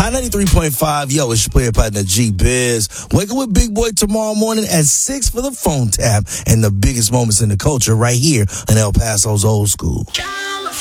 High 93.5, yo, it's your player partner G-Biz. Wake up with Big Boy tomorrow morning at 6 for the phone tap and the biggest moments in the culture right here in El Paso's Old School.